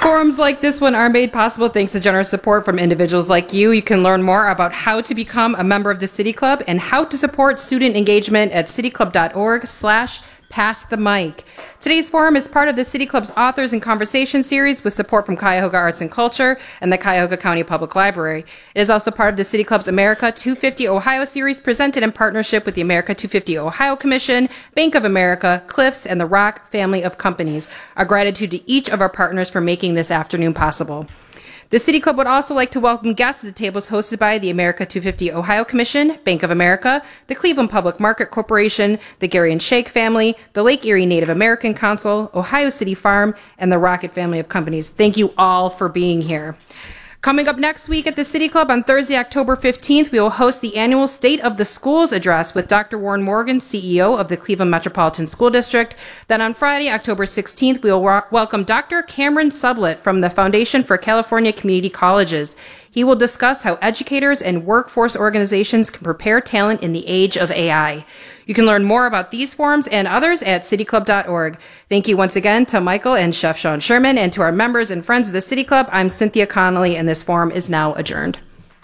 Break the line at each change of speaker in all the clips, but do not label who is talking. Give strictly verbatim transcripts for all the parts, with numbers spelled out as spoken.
Forums like this one are made possible thanks to generous support from individuals like you. You can learn more about how to become a member of the City Club and how to support student engagement at cityclub.org slash pass the mic. Today's forum is part of the City Club's Authors and Conversation series with support from Cuyahoga Arts and Culture and the Cuyahoga County Public Library. It is also part of the City Club's America two fifty Ohio series presented in partnership with the America two fifty Ohio Commission, Bank of America, Cliffs, and the Rock family of companies. Our gratitude to each of our partners for making this afternoon possible. The City Club would also like to welcome guests to the tables hosted by the America two fifty Ohio Commission, Bank of America, the Cleveland Public Market Corporation, the Gary and Shake family, the Lake Erie Native American Council, Ohio City Farm, and the Rocket family of companies. Thank you all for being here. Coming up next week at the City Club on Thursday, October fifteenth, we will host the annual State of the Schools address with Doctor Warren Morgan, C E O of the Cleveland Metropolitan School District. Then on Friday, October sixteenth, we will wa- welcome Doctor Cameron Sublett from the Foundation for California Community Colleges. He will discuss how educators and workforce organizations can prepare talent in the age of A I. You can learn more about these forums and others at city club dot org. Thank you once again to Michael and Chef Sean Sherman, and to our members and friends of the City Club. I'm Cynthia Connolly, and this forum is now adjourned.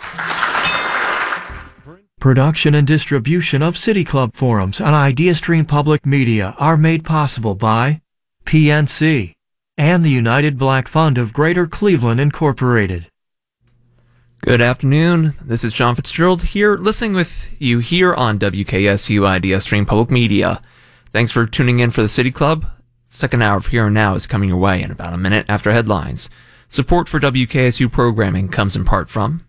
Production and distribution of City Club forums on IdeaStream Public Media are made possible by P N C and the United Black Fund of Greater Cleveland, Incorporated.
Good afternoon. This is John Fitzgerald here, listening with you here on W K S U IdeaStream Public Media. Thanks for tuning in for the City Club. Second hour of Here and Now is coming your way in about a minute after headlines. Support for W K S U programming comes in part from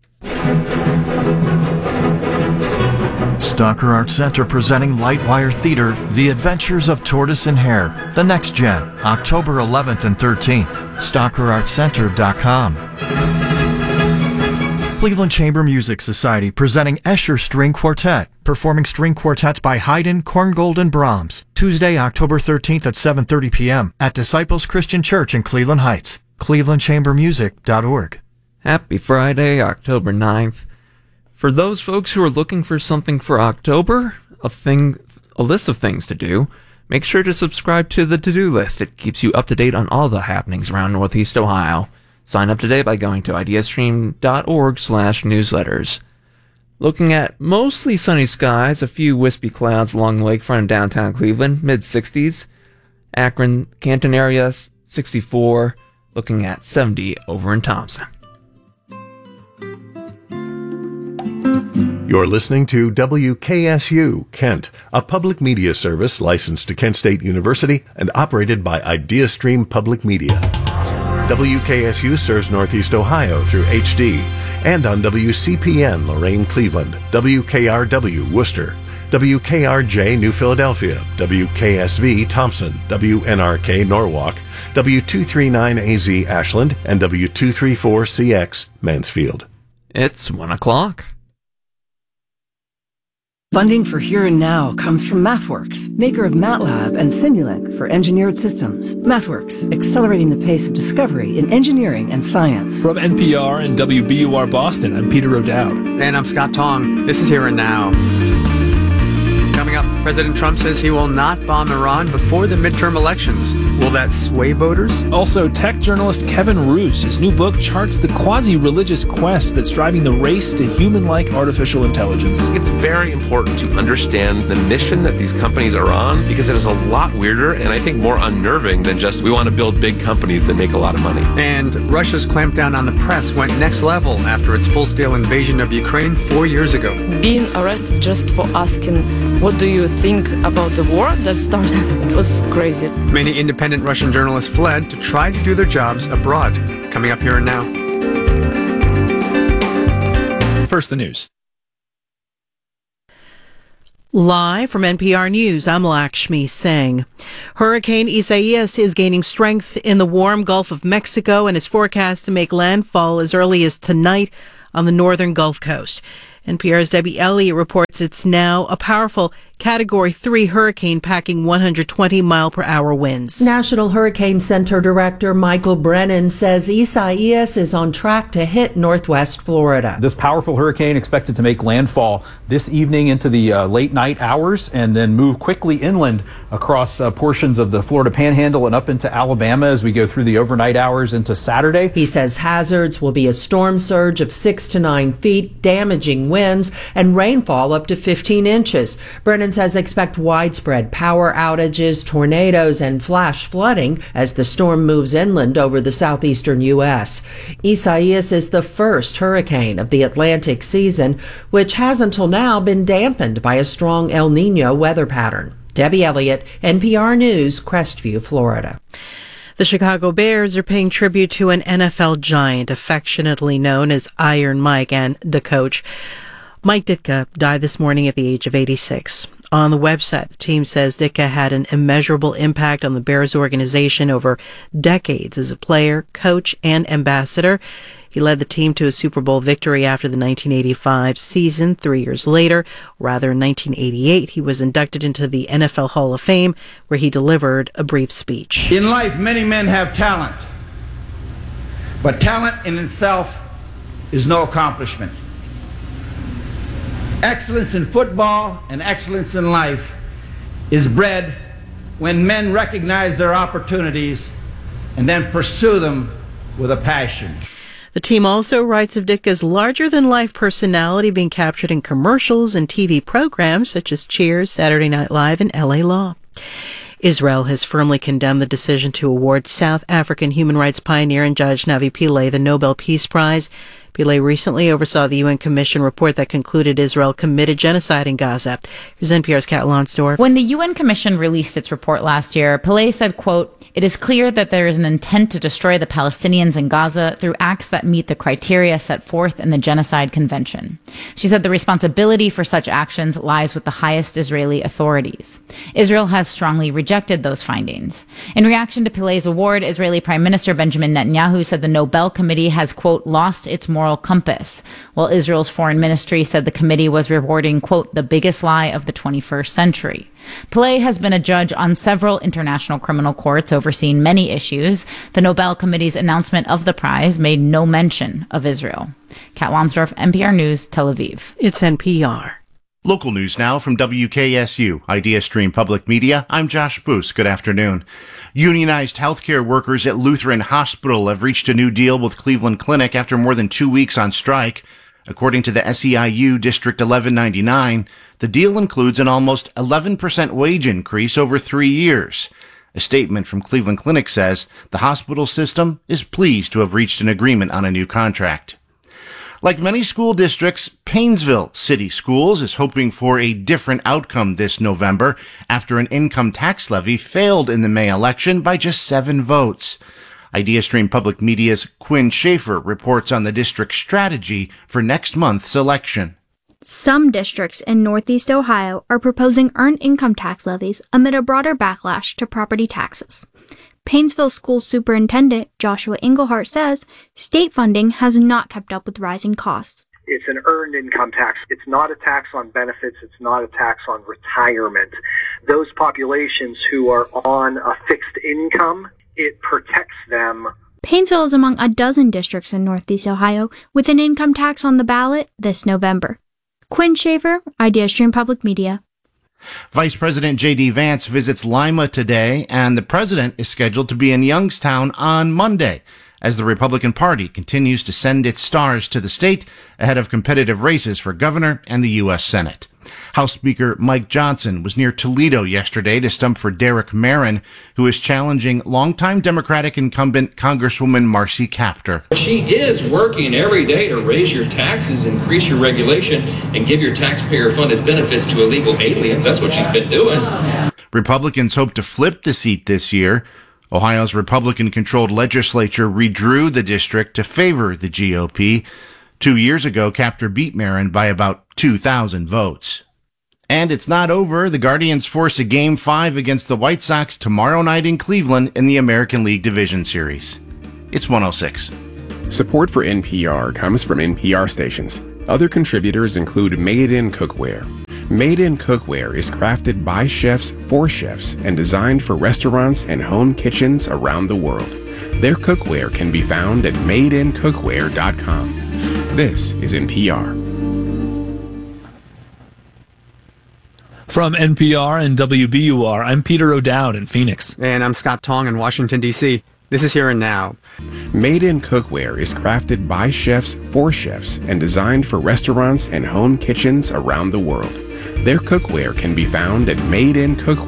Stalker Art Center presenting Lightwire Theater, The Adventures of Tortoise and Hare, The Next Gen, October eleventh and thirteenth. stalker art center dot com. Cleveland Chamber Music Society presenting Escher String Quartet, performing string quartets by Haydn, Korngold, and Brahms, Tuesday, October thirteenth at seven thirty p.m. at Disciples Christian Church in Cleveland Heights. cleveland chamber music dot org.
Happy Friday, October ninth. For those folks who are looking for something for October, a thing, a list of things to do, make sure to subscribe to the to-do list. It keeps you up to date on all the happenings around Northeast Ohio. Sign up today by going to ideastream dot org slash newsletters. Looking at mostly sunny skies, a few wispy clouds along the lakefront in downtown Cleveland, mid sixties. Akron, Canton area, sixty-four. Looking at seventy over in Thompson.
You're listening to W K S U, Kent, a public media service licensed to Kent State University and operated by IdeaStream Public Media. W K S U serves Northeast Ohio through H D and on W C P N Lorain, Cleveland, W K R W Worcester, W K R J New Philadelphia, W K S V Thompson, W N R K Norwalk, W two thirty-nine A Z Ashland, and W two thirty-four C X Mansfield.
It's one o'clock.
Funding for Here and Now comes from MathWorks, maker of MATLAB and Simulink for engineered systems. MathWorks, accelerating the pace of discovery in engineering and science.
From N P R and W B U R Boston, I'm Peter O'Dowd.
And I'm Scott Tong. This is Here and Now. Coming up, President Trump says he will not bomb Iran before the midterm elections. Will that sway voters?
Also, tech journalist Kevin Roose, his new book charts the quasi-religious quest that's driving the race to human-like artificial intelligence.
It's very important to understand the mission that these companies are on, because it is a lot weirder and I think more unnerving than just we want to build big companies that make a lot of money.
And Russia's clampdown on the press went next level after its full-scale invasion of Ukraine four years ago.
Being arrested just for asking, what do you think about the war that started? It was crazy.
Many independent Russian journalists fled to try to do their jobs abroad. Coming up Here and Now.
First, the news.
Live from N P R News, I'm Lakshmi Singh. Hurricane Isaias is gaining strength in the warm Gulf of Mexico and is forecast to make landfall as early as tonight on the northern Gulf Coast. N P R's Debbie Elliott reports it's now a powerful Category three hurricane packing one hundred twenty mile per hour winds.
National Hurricane Center Director Michael Brennan says Isaias is on track to hit northwest Florida.
This powerful hurricane expected to make landfall this evening into the uh, late night hours and then move quickly inland across uh, portions of the Florida Panhandle and up into Alabama as we go through the overnight hours into Saturday.
He says hazards will be a storm surge of six to nine feet, damaging winds, and rainfall up to fifteen inches. Brennan says expect widespread power outages, tornadoes, and flash flooding as the storm moves inland over the southeastern U S. Isaias is the first hurricane of the Atlantic season, which has until now been dampened by a strong El Nino weather pattern. Debbie Elliott, N P R News, Crestview, Florida.
The Chicago Bears are paying tribute to an N F L giant affectionately known as Iron Mike and the coach. Mike Ditka died this morning at the age of eighty-six. On the website, the team says Ditka had an immeasurable impact on the Bears organization over decades as a player, coach, and ambassador. He led the team to a Super Bowl victory after the nineteen eighty-five season. Three years later, rather in nineteen eighty-eight, he was inducted into the N F L Hall of Fame, where he delivered a brief speech.
In life, many men have talent, but talent in itself is no accomplishment. Excellence in football and excellence in life is bred when men recognize their opportunities and then pursue them with a passion.
The team also writes of Ditka's larger-than-life personality being captured in commercials and T V programs such as Cheers, Saturday Night Live, and L A Law. Israel has firmly condemned the decision to award South African human rights pioneer and judge Navi Pillay the Nobel Peace Prize. Pillay recently oversaw the U N Commission report that concluded Israel committed genocide in Gaza. Here's N P R's Kat Lonsdorf.
When the U N Commission released its report last year, Pillay said, quote, "It is clear that there is an intent to destroy the Palestinians in Gaza through acts that meet the criteria set forth in the Genocide Convention." She said the responsibility for such actions lies with the highest Israeli authorities. Israel has strongly rejected those findings. In reaction to Pillay's award, Israeli Prime Minister Benjamin Netanyahu said the Nobel Committee has, quote, "lost its moral compass," while Israel's foreign ministry said the committee was rewarding, quote, "the biggest lie of the twenty-first century." Pillay has been a judge on several international criminal courts overseeing many issues. The Nobel Committee's announcement of the prize made no mention of Israel. Kat Lonsdorf, N P R News, Tel Aviv.
It's N P R.
Local news now from W K S U, Idea Stream Public Media. I'm Josh Boos. Good afternoon. Unionized healthcare workers at Lutheran Hospital have reached a new deal with Cleveland Clinic after more than two weeks on strike. According to the S E I U District eleven ninety-nine, the deal includes an almost eleven percent wage increase over three years. A statement from Cleveland Clinic says the hospital system is pleased to have reached an agreement on a new contract. Like many school districts, Paynesville City Schools is hoping for a different outcome this November after an income tax levy failed in the May election by just seven votes. IdeaStream Public Media's Quinn Schaefer reports on the district's strategy for next month's election.
Some districts in Northeast Ohio are proposing earned income tax levies amid a broader backlash to property taxes. Paynesville School Superintendent Joshua Engelhart says state funding has not kept up with rising costs.
It's an earned income tax. It's not a tax on benefits. It's not a tax on retirement. Those populations who are on a fixed income, it protects them.
Paynesville is among a dozen districts in Northeast Ohio with an income tax on the ballot this November. Quinn Schaefer, IdeaStream Public Media.
Vice President J D. Vance visits Lima today, and the president is scheduled to be in Youngstown on Monday as the Republican Party continues to send its stars to the state ahead of competitive races for governor and the U S. Senate. House Speaker Mike Johnson was near Toledo yesterday to stump for Derek Marin, who is challenging longtime Democratic incumbent Congresswoman Marcy Kaptur.
She is working every day to raise your taxes, increase your regulation, and give your taxpayer-funded benefits to illegal aliens. That's what she's been doing.
Republicans hope to flip the seat this year. Ohio's Republican-controlled legislature redrew the district to favor the G O P. Two years ago, Kaptur beat Marin by about two thousand votes. And it's not over. The Guardians force a Game five against the White Sox tomorrow night in Cleveland in the American League Division Series. It's one oh six.
Support for N P R comes from N P R stations. Other contributors include Made in Cookware, Made in Cookware is crafted by chefs for chefs and designed for restaurants and home kitchens around the world. Their cookware can be found at made in cookware dot com. This is N P R.
From N P R and W B U R, I'm Peter O'Dowd in Phoenix.
And I'm Scott Tong in Washington, D C This is Here and Now.
Made in Cookware is crafted by chefs for chefs and designed for restaurants and home kitchens around the world. Their cookware can be found at made in cookware